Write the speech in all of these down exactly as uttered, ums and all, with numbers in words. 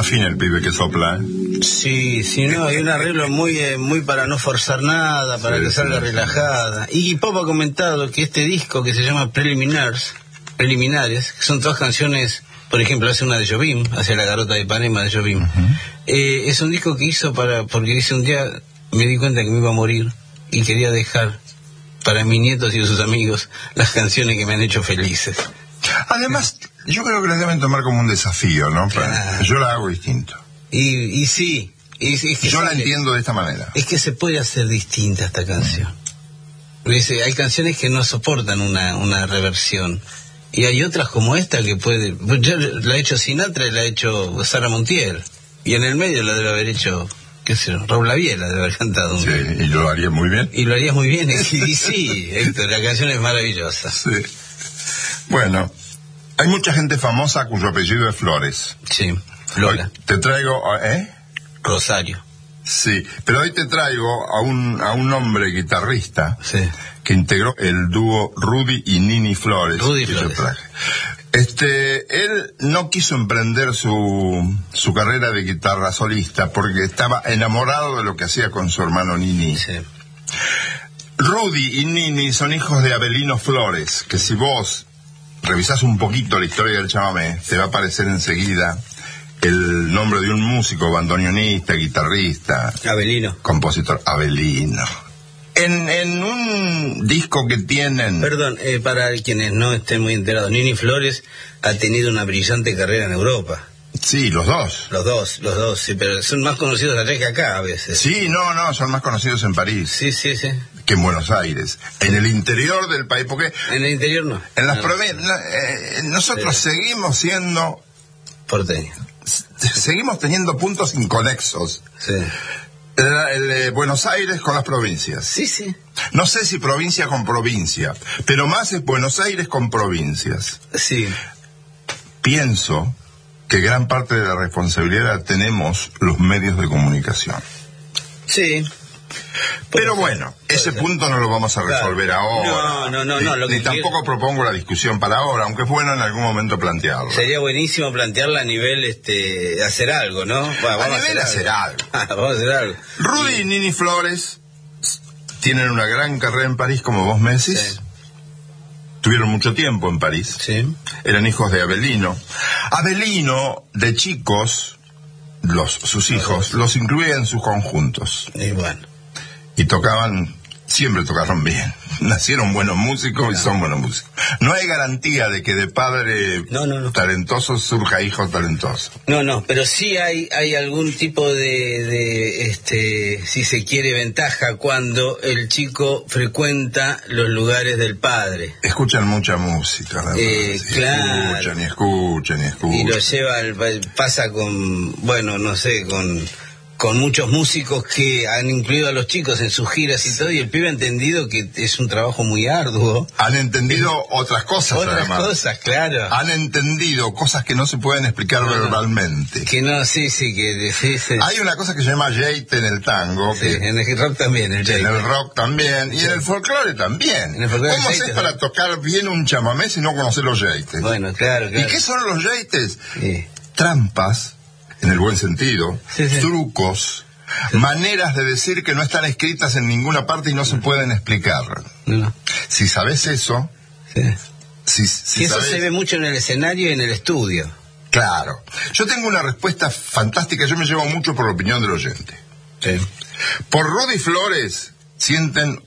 Afina el pibe que sopla, ¿eh? Sí, sí, no, hay un arreglo muy eh, muy para no forzar nada, para Sí, que salga sí, relajada. Y Pop ha comentado que este disco que se llama Preliminars, Preliminares, que son todas canciones, por ejemplo, hace una de Jobim, hace La Garota de Ipanema de Jobim, uh-huh. eh, es un disco que hizo para, porque dice un día me di cuenta que me iba a morir y quería dejar para mis nietos y sus amigos las canciones que me han hecho felices. Además, yo creo que la deben tomar como un desafío, ¿no? Claro. Yo la hago distinto. Y, y sí, y, es que yo sale, la entiendo de esta manera. Es que se puede hacer distinta esta canción. Mm. Dice, hay canciones que no soportan una, una reversión. Y hay otras como esta que puede... Yo la he hecho Sinatra y la he hecho Sara Montiel. Y en el medio la debe haber hecho... qué sé yo, Raúl Lavie la debe haber cantado. Sí, y lo haría muy bien. Y lo harías muy bien, y, y sí, Héctor, la canción es maravillosa. Sí. Bueno, hay mucha gente famosa cuyo apellido es Flores. Sí, Lola. Hoy te traigo, ¿eh? Rosario. Sí, pero hoy te traigo a un, a un hombre guitarrista, sí, que integró el dúo Rudy y Nini Flores. Rudy Flores. Este, él no quiso emprender su, su carrera de guitarra solista porque estaba enamorado de lo que hacía con su hermano Nini. Sí. Rudy y Nini son hijos de Abelino Flores, que si vos revisás un poquito la historia del chamamé, te va a aparecer enseguida el nombre de un músico, bandoneonista, guitarrista. Abelino. Compositor Abelino. En, en un disco que tienen... Perdón, eh, para quienes no estén muy enterados, Nini Flores ha tenido una brillante carrera en Europa. Sí, los dos. Los dos, los dos, sí, pero son más conocidos allá que acá a veces. Sí, no, no, son más conocidos en París. Sí, sí, sí. Que en Buenos Aires. En el interior del país, porque... En el interior no. En las no, provincias... No, eh, nosotros sí. seguimos siendo... Porteños. Seguimos teniendo puntos inconexos. Sí. El, el, el, Buenos Aires con las provincias. Sí, sí. No sé si provincia con provincia, pero más es Buenos Aires con provincias. Sí. Pienso que gran parte de la responsabilidad la tenemos los medios de comunicación. Sí. Pero bueno, ese punto no lo vamos a resolver claro. ahora. No, no, no, no. Lo ni que tampoco quiero... propongo la discusión para ahora, aunque es bueno en algún momento plantearla. Sería buenísimo plantearla a nivel, este, hacer algo, ¿no? Bueno, a nivel hacer algo. algo. vamos a hacer algo. Rudy y Nini Flores tienen una gran carrera en París, como vos me decís. Sí. Tuvieron mucho tiempo en París. Sí. Eran hijos de Abelino. Abelino, de chicos, los, sus hijos, no, los incluía en sus conjuntos. Y bueno. Y tocaban, siempre tocaron bien. Nacieron buenos músicos claro. y son buenos músicos. No hay garantía de que de padre no, no, no. talentoso surja hijo talentoso. No, no, pero sí hay hay algún tipo de, de, este, si se quiere, ventaja cuando el chico frecuenta los lugares del padre. Escuchan mucha música, ¿verdad? Eh, sí, claro. Escuchan y escuchan y escuchan. Y lo lleva, pasa con, bueno, no sé, con... con muchos músicos que han incluido a los chicos en sus giras y todo, y el pibe ha entendido que es un trabajo muy arduo. Han entendido eh, otras cosas, Otras además. cosas, claro. Han entendido cosas que no se pueden explicar no, verbalmente. Que no, sí, sí, que... Sí, sí. Hay una cosa que se llama yeite en el tango. Sí, que, en el rock también, el yeite. En el rock también, y sí. en el folclore también. En el folclore ¿Cómo haces para tocar bien un chamamé si no conoces los yeites? Bueno, claro, claro. ¿Y qué son los yeites? Sí. Trampas, en el buen sentido, sí, sí. trucos, sí. maneras de decir que no están escritas en ninguna parte y no se pueden explicar. No. Si sabes eso, sí. si, si y eso sabes... se ve mucho en el escenario y en el estudio. Claro. Yo tengo una respuesta fantástica, yo me llevo mucho por la opinión del oyente. Sí. Por Rudy Flores sienten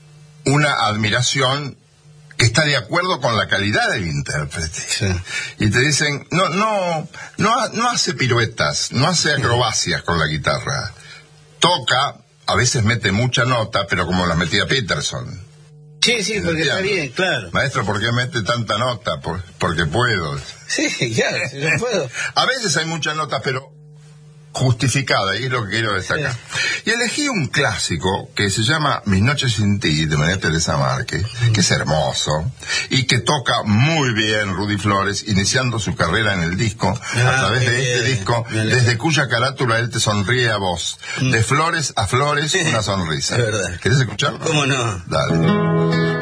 una admiración que está de acuerdo con la calidad del intérprete. Sí. Y te dicen, no, no, no, no hace piruetas, no hace acrobacias con la guitarra. Toca, a veces mete mucha nota, pero como la metía Peterson. Sí, sí, porque está bien, claro. Maestro, ¿por qué mete tanta nota? Por, porque puedo. Sí, claro, si yo puedo. A veces hay mucha nota, pero justificada, y es lo que quiero destacar. Sí. Y elegí un clásico que se llama Mis noches sin ti, de María Teresa Márquez, mm. que es hermoso, y que toca muy bien Rudy Flores, iniciando su carrera en el disco, ah, a través de este bien, disco, bien, desde bien. Cuya carátula él te sonríe a vos. Mm. De flores a flores, una sonrisa. Es verdad. ¿Querés escucharlo? ¿Cómo no? Dale.